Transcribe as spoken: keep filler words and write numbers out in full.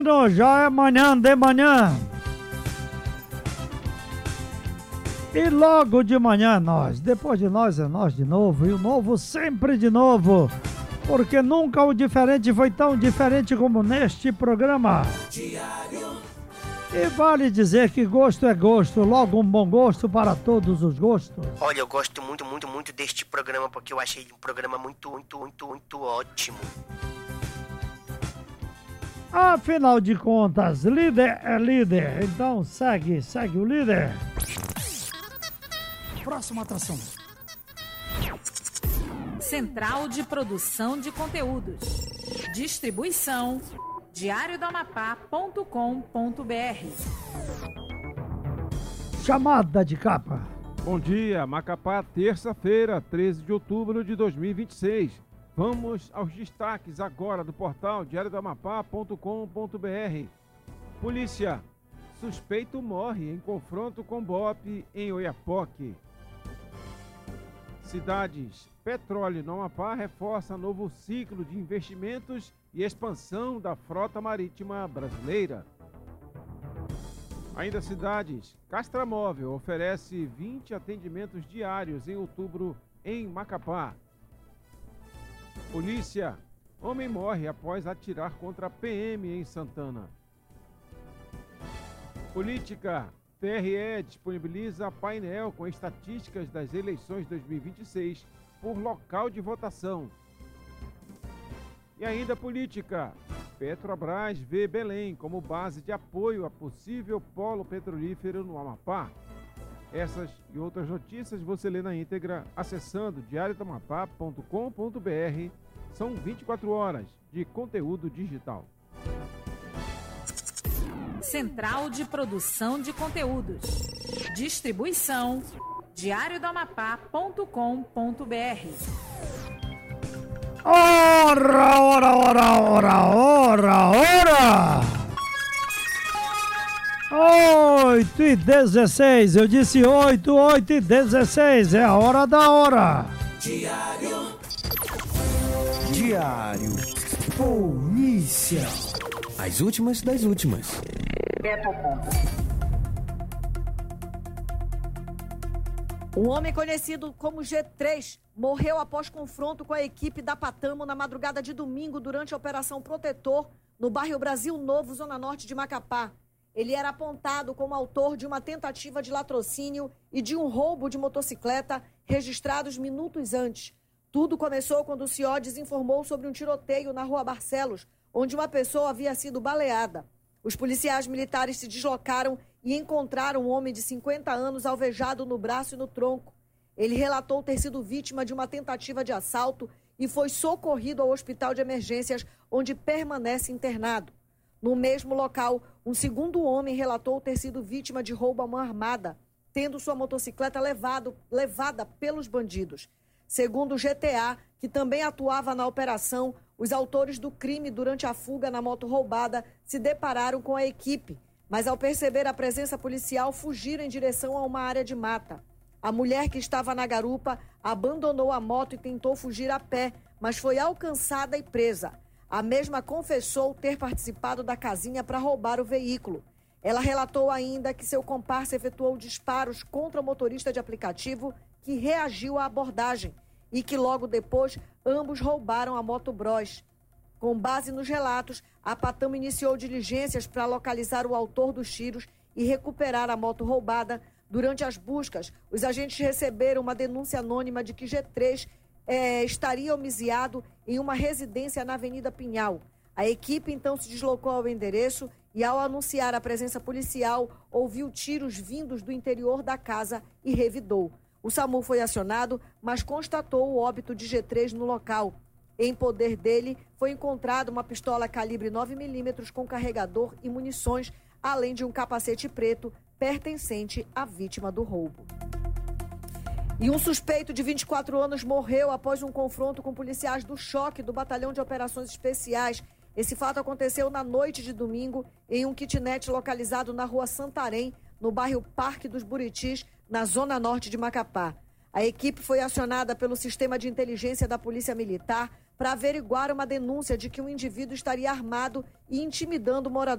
Já é manhã de manhã. E logo de manhã nós, depois de nós é nós de novo, e o novo sempre de novo, porque nunca o diferente foi tão diferente como neste programa. Diário. E vale dizer que gosto é gosto, logo um bom gosto para todos os gostos. Olha, eu gosto muito, muito, muito deste programa, porque eu achei um programa muito, muito, muito, muito ótimo. Afinal de contas, líder é líder, então segue, segue o líder. Próxima atração. Central de Produção de Conteúdos. Distribuição diário do amapá ponto com ponto br. Chamada de capa. Bom dia, Macapá, terça-feira, treze de outubro de dois mil e vinte e seis. Vamos aos destaques agora do portal diário do amapá ponto com ponto br. Polícia. Suspeito morre em confronto com B O P em Oiapoque. Cidades. Petróleo no Amapá reforça novo ciclo de investimentos e expansão da frota marítima brasileira. Ainda cidades. Castramóvel oferece vinte atendimentos diários em outubro em Macapá. Polícia. Homem morre após atirar contra P M em Santana. Política. T R E disponibiliza painel com estatísticas das eleições dois mil e vinte e seis por local de votação. E ainda política. Petrobras vê Belém como base de apoio a possível polo petrolífero no Amapá. Essas e outras notícias você lê na íntegra acessando diário do amapá ponto com ponto br. São vinte e quatro horas de conteúdo digital. Central de Produção de Conteúdos. Distribuição diário do amapá ponto com ponto br. Ora, ora, ora, ora, ora, ora! oito e dezesseis, eu disse oito, oito e dezesseis, é a hora da hora. Diário. Diário Polícia. As últimas das últimas. Um homem conhecido como G três morreu após confronto com a equipe da Patamo na madrugada de domingo durante a Operação Protetor no bairro Brasil Novo, zona norte de Macapá. Ele era apontado como autor de uma tentativa de latrocínio e de um roubo de motocicleta registrados minutos antes. Tudo começou quando o C I O desinformou sobre um tiroteio na Rua Barcelos, onde uma pessoa havia sido baleada. Os policiais militares se deslocaram e encontraram um homem de cinquenta anos alvejado no braço e no tronco. Ele relatou ter sido vítima de uma tentativa de assalto e foi socorrido ao hospital de emergências, onde permanece internado. No mesmo local, um segundo homem relatou ter sido vítima de roubo à mão armada, tendo sua motocicleta levado, levada pelos bandidos. Segundo o G T A, que também atuava na operação, os autores do crime durante a fuga na moto roubada se depararam com a equipe, mas ao perceber a presença policial, fugiram em direção a uma área de mata. A mulher que estava na garupa abandonou a moto e tentou fugir a pé, mas foi alcançada e presa. A mesma confessou ter participado da casinha para roubar o veículo. Ela relatou ainda que seu comparsa efetuou disparos contra o motorista de aplicativo, que reagiu à abordagem, e que logo depois ambos roubaram a moto Bros. Com base nos relatos, a Patamo iniciou diligências para localizar o autor dos tiros e recuperar a moto roubada. Durante as buscas, os agentes receberam uma denúncia anônima de que G três é, estaria homiziado em uma residência na Avenida Pinhal. A equipe então se deslocou ao endereço e, ao anunciar a presença policial, ouviu tiros vindos do interior da casa e revidou. O SAMU foi acionado, mas constatou o óbito de G três no local. Em poder dele, foi encontrada uma pistola calibre nove milímetros com carregador e munições, além de um capacete preto pertencente à vítima do roubo. E um suspeito de vinte e quatro anos morreu após um confronto com policiais do Choque do Batalhão de Operações Especiais. Esse fato aconteceu na noite de domingo em um kitnet localizado na rua Santarém, no bairro Parque dos Buritis, na zona norte de Macapá. A equipe foi acionada pelo sistema de inteligência da Polícia Militar para averiguar uma denúncia de que um indivíduo estaria armado e intimidando moradores